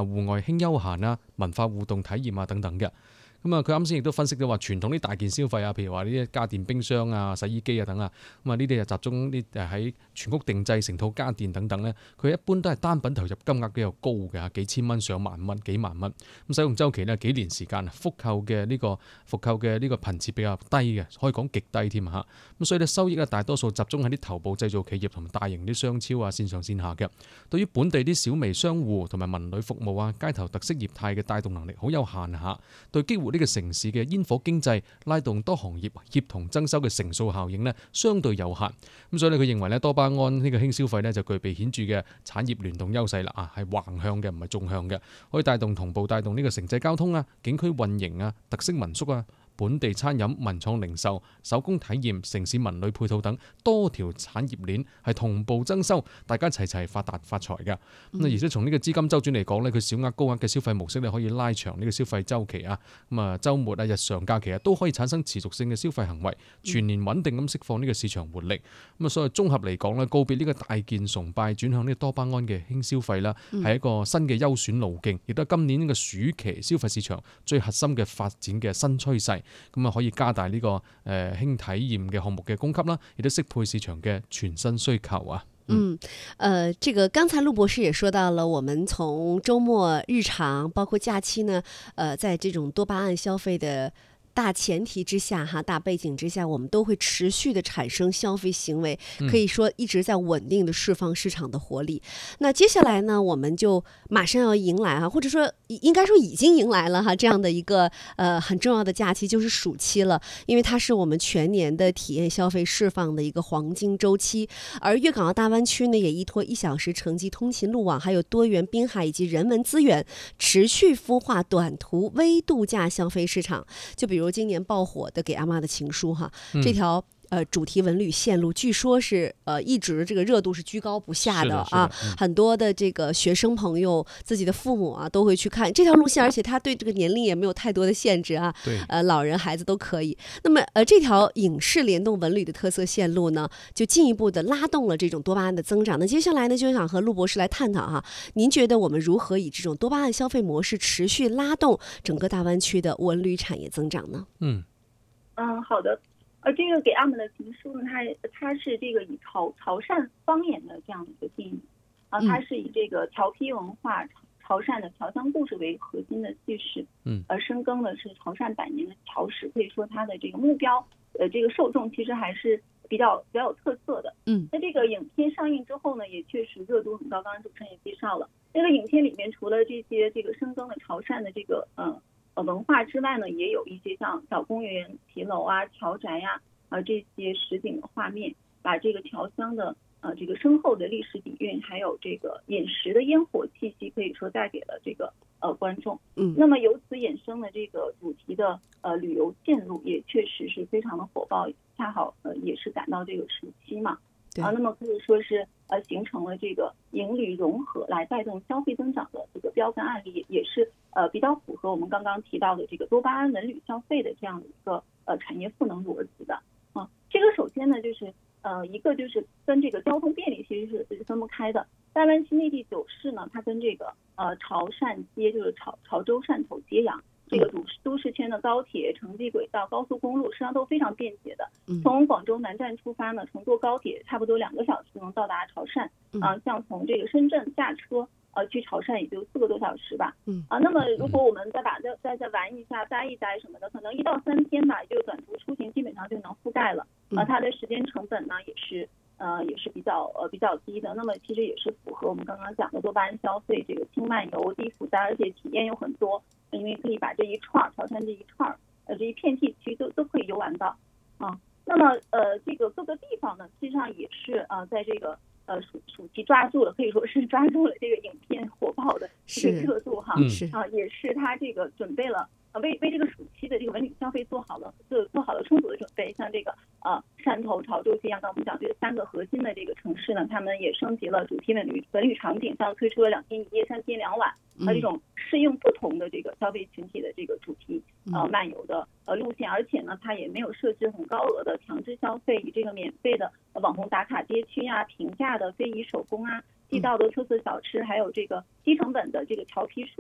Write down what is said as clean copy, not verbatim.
戶外輕休閒啊、文化互動體驗啊等等嘅。咁啊，佢啱先亦都分析到話，傳統啲大件消費啊，譬如話呢啲家電、冰箱啊、洗衣機啊等啊，咁啊呢啲就集中啲喺全屋定製成套家電等等咧，佢一般都係單品投入金額比較高嘅，幾千蚊、上萬蚊、幾萬蚊。咁使用週期呢，幾年時間，復購嘅呢個頻次比較低嘅，可以講極低添嚇。咁所以咧收益咧大多數集中喺啲頭部製造企業同埋大型啲商超啊、線上線下嘅。對於本地啲小微商戶同埋文旅服務啊、街頭特色業態嘅帶動能力好有限嚇，對激活呢個城市嘅煙火經濟，拉動多行業協同增收嘅乘數效應呢，相對有限。咁所以佢認為咧多巴胺呢個輕消費呢，就具備顯著嘅產業聯動優勢啦，係橫向嘅，唔係縱向嘅，可以同步帶動呢個城際交通啊、景區運營啊、特色民宿啊、本地餐飲、文創零售、手工體驗、城市文旅配套等多條產業鏈係同步增收，大家齊發達發財㗎。而且從呢個資金周轉嚟講咧，佢小額高額嘅消費模式咧可以拉長呢個消費週期啊。咁啊，週末啊、日常假期啊都可以產生持續性嘅消費行為，全年穩定咁釋放呢個市場活力。咁啊，所以綜合嚟講咧，告別呢個大件崇拜，轉向呢個多巴胺嘅輕消費啦，係一個新嘅優選路徑，亦都係今年呢個暑期消費市場最核心嘅發展嘅新趨勢。咁啊，可以加大呢個輕體驗嘅項目嘅供給啦，亦都適配市場嘅全新需求啊。 這個剛才陸博士也說到了，我們從週末、日常，包括假期呢，在這種多巴胺消費的大前提之下大背景之下，我們都會持續的產生消費行為，可以說一直在穩定的釋放市場的活力。那接下來呢，我們就馬上要迎來或者說應該說已經迎來了這樣的一個很重要的假期，就是暑期了，因為它是我們全年的體驗消費釋放的一個黃金週期。而粵港澳大灣區呢，也依託1小時城際通勤路網，還有多元濱海以及人文資源，持續孵化短途微度假消費市場。就比如今年爆火的《給阿媽的情書》這條主題文旅線路，據說是一直這個熱度是居高不下的很多的這個學生朋友、自己的父母都會去看這條路線，而且它對這個年齡也沒有太多的限制老人孩子都可以。那麼這條影視聯動文旅的特色線路呢，就進一步的拉動了這種多巴胺的增長。那接下來呢，就想和陸博士來探討您覺得我們如何以這種多巴胺消費模式持續拉動整個大灣區的文旅產業增長呢？ 好的。這個給阿們的情書呢，它是這個以潮汕方言的這樣的一個電影它是以這個潮批文化、潮汕的僑鄉故事為核心的敘事，而深耕的是潮汕百年的僑史，可以說它的這個目標，這個受眾其實還是比較有特色的。那這個影片上映之後呢，也確實熱度很高。剛剛主持人也介紹了，這個影片裡面除了這些這個深耕的潮汕的這個文化之外呢，也有一些像小公園、騎樓橋宅這些實景的畫面，把這個僑鄉的這個深厚的歷史底蘊，還有這個飲食的煙火氣息，可以說帶給了這個觀眾。那麼由此衍生的這個主題的旅遊線路，也確實是非常的火爆，恰好也是趕到這個暑期嘛。那麼可以說是形成了這個營旅融合來帶動消費增長的這個標杆案例，也是比較符合我們剛剛提到的這個多巴胺文旅消費的這樣的一個產業賦能邏輯的。這個首先呢，就是一個就是跟這個交通便利其實是分不開的。大灣區內地9市呢，它跟這個潮汕接，就是潮州汕頭接壤，這個都市圈的高鐵、城際軌道、高速公路實際上都非常便捷的。從廣州南站出發呢，乘坐高鐵差不多2個小時能到達潮汕。像從這個深圳駕車去潮汕也就4個多小時吧。那麼如果我們再玩一下、待一待什麼的，可能1到3天吧，也就短途出行基本上就能覆蓋了。它的時間成本呢也是比較低的。那麼其實也是符合我們剛剛講的多巴胺消費，這個輕漫遊、低負擔，而且體驗有很多，因為可以把這一串潮汕這一串這一片地區都可以遊玩到那麼這個各個地方呢，實際上也是在這個暑期抓住了，可以說是抓住了這個影片火爆的這個熱度也是他這個準備了為這個暑期的這個文旅消費做好了充足的準備。像這個汕頭、潮州、接壤，剛我們講這3個核心的這個城市呢，他們也升級了主題文旅場景，像推出了2天1夜、3天2晚這種適應不同的這個消費群體的這個主題漫遊的路線。而且呢，它也沒有設置很高額的強制消費，以這個免費的網紅打卡街區平價的非遺手工地道的特色小吃，還有這個低成本的這個潮皮